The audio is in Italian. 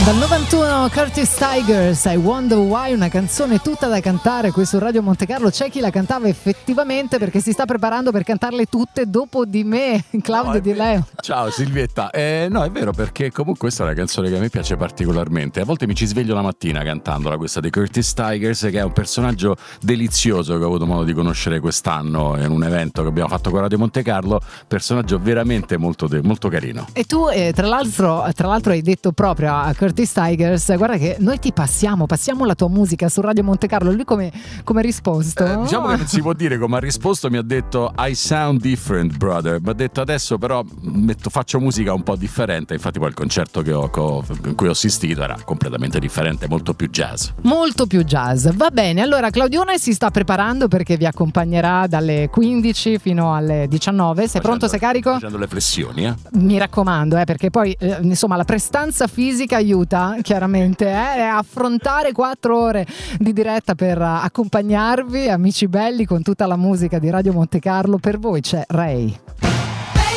Dal 91 Curtis Tigers, I Wonder Why, una canzone tutta da cantare qui su Radio Monte Carlo. C'è chi la cantava effettivamente perché si sta preparando per cantarle tutte dopo di me, Claudio Di Leo. Ciao Silvietta, no è vero, perché comunque questa è una canzone che a me piace particolarmente. A volte mi ci sveglio la mattina cantandola, questa di Curtis Tigers, che è un personaggio delizioso che ho avuto modo di conoscere quest'anno in un evento che abbiamo fatto con Radio Monte Carlo. Personaggio veramente molto carino. E tu tra l'altro hai detto proprio a Curtis Tigers: guarda che noi ti passiamo la tua musica su Radio Monte Carlo. Lui come ha risposto? Diciamo che non si può dire come ha risposto. Mi ha detto I sound different brother, mi ha detto adesso però faccio musica un po' differente. Infatti poi il concerto in cui ho assistito era completamente differente, molto più jazz. Va bene, allora Claudione si sta preparando perché vi accompagnerà dalle 15 fino alle 19. Sei pronto, sei carico? Facendo le flessioni, Mi raccomando, perché poi insomma la prestanza fisica aiuta chiaramente a affrontare 4 ore di diretta per accompagnarvi, amici belli, con tutta la musica di Radio Monte Carlo. Per voi c'è Ray.